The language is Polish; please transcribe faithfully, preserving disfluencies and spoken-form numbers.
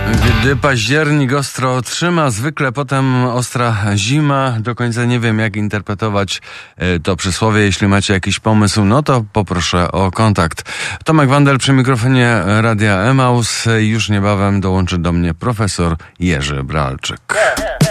Gdy październik ostro trzyma, zwykle potem ostra zima. Do końca nie wiem, jak interpretować to przysłowie. Jeśli macie jakiś pomysł, no to poproszę o kontakt. Tomek Wandel przy mikrofonie Radia Emaus. Już niebawem dołączy do mnie profesor Jerzy Bralczyk.